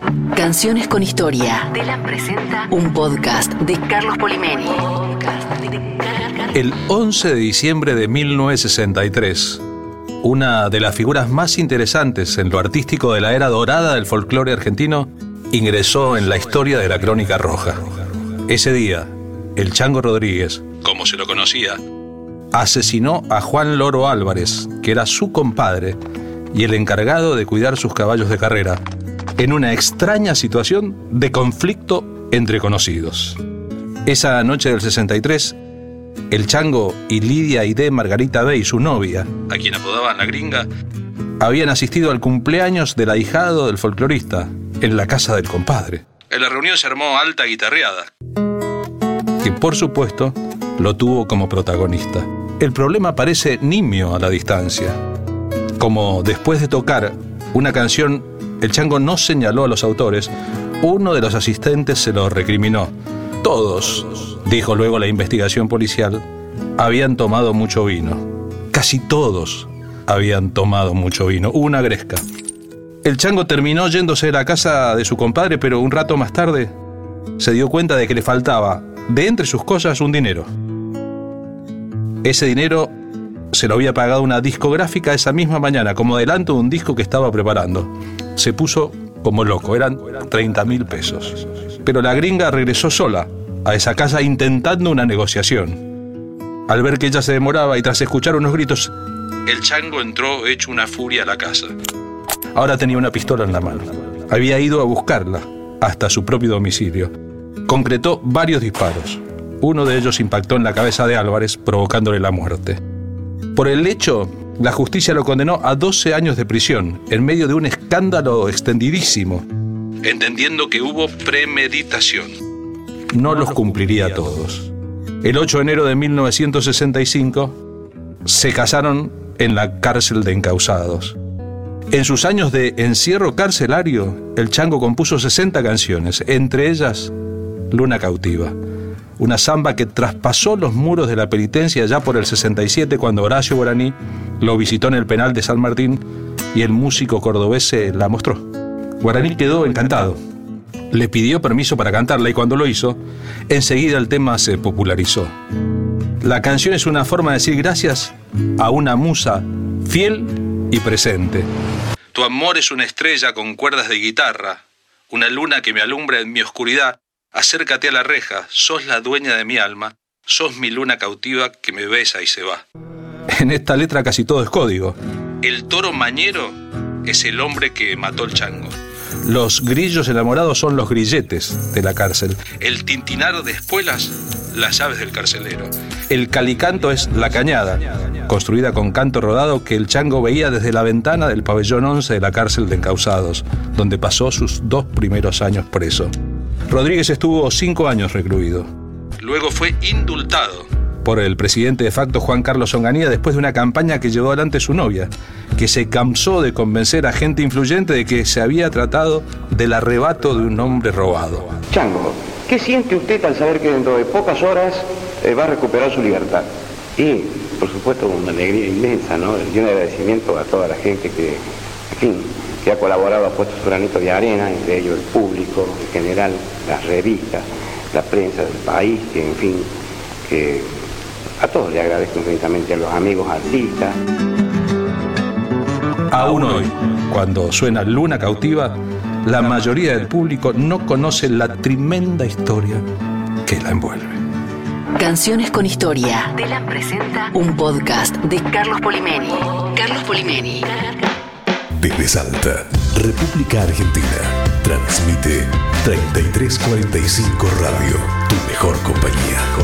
Canciones con Historia. Telam presenta un podcast de Carlos Polimeni. El 11 de diciembre de 1963, una de las figuras más interesantes en lo artístico de la era dorada del folclore argentino ingresó en la historia de la Crónica Roja. Ese día, el Chango Rodríguez, como se lo conocía, asesinó a Juan Loro Álvarez, que era su compadre y el encargado de cuidar sus caballos de carrera, en una extraña situación de conflicto entre conocidos. Esa noche del 63, el Chango y Lidia Aide Margarita Bey, su novia, a quien apodaban la Gringa, habían asistido al cumpleaños del ahijado del folclorista en la casa del compadre. En la reunión se armó alta guitarreada, que por supuesto lo tuvo como protagonista. El problema parece nimio a la distancia. Como después de tocar una canción, el Chango no señaló a los autores, uno de los asistentes se lo recriminó. Todos, dijo luego la investigación policial, habían tomado mucho vino. Casi todos habían tomado mucho vino. Hubo una gresca. El Chango terminó yéndose de la casa de su compadre, pero un rato más tarde se dio cuenta de que le faltaba, de entre sus cosas, un dinero. Ese dinero se lo había pagado una discográfica esa misma mañana, como adelanto de un disco que estaba preparando. Se puso como loco, eran 30.000 pesos. Pero la Gringa regresó sola a esa casa intentando una negociación. Al ver que ella se demoraba y tras escuchar unos gritos, el Chango entró hecho una furia a la casa. Ahora tenía una pistola en la mano. Había ido a buscarla hasta su propio domicilio. Concretó varios disparos. Uno de ellos impactó en la cabeza de Álvarez, provocándole la muerte. Por el hecho, la justicia lo condenó a 12 años de prisión, en medio de un escándalo extendidísimo, entendiendo que hubo premeditación. No los cumpliría todos. El 8 de enero de 1965, se casaron en la cárcel de encausados. En sus años de encierro carcelario, el Chango compuso 60 canciones, entre ellas Luna Cautiva, una samba que traspasó los muros de la penitencia ya por el 67, cuando Horacio Guaraní lo visitó en el penal de San Martín y el músico cordobés se la mostró. Guaraní quedó encantado. Le pidió permiso para cantarla y cuando lo hizo, enseguida el tema se popularizó. La canción es una forma de decir gracias a una musa fiel y presente. Tu amor es una estrella con cuerdas de guitarra, una luna que me alumbra en mi oscuridad. Acércate a la reja, sos la dueña de mi alma, sos mi luna cautiva que me besa y se va. En esta letra casi todo es código. El toro mañero es el hombre que mató el Chango. Los grillos enamorados son los grilletes de la cárcel. El tintinar de espuelas, las aves del carcelero. El calicanto es la cañada, construida con canto rodado que el Chango veía desde la ventana del pabellón 11 de la cárcel de encausados, donde pasó sus 2 primeros años preso. Rodríguez estuvo 5 años recluido. Luego fue indultado por el presidente de facto Juan Carlos Onganía después de una campaña que llevó adelante su novia, que se cansó de convencer a gente influyente de que se había tratado del arrebato de un hombre robado. Chango, ¿qué siente usted al saber que dentro de pocas horas va a recuperar su libertad? Y, por supuesto, una alegría inmensa, ¿no? Y un agradecimiento a toda la gente que, en fin, que ha colaborado, ha puesto su granito de arena, entre ellos el público en general, las revistas, la prensa del país, que en fin, que a todos le agradezco infinitamente, a los amigos artistas. Aún hoy, cuando suena Luna Cautiva, la mayoría del público no conoce la tremenda historia que la envuelve. Canciones con Historia. Telam presenta un podcast de Carlos Polimeni. Carlos Polimeni. Desde Salta, República Argentina, transmite 3345 Radio, tu mejor compañía.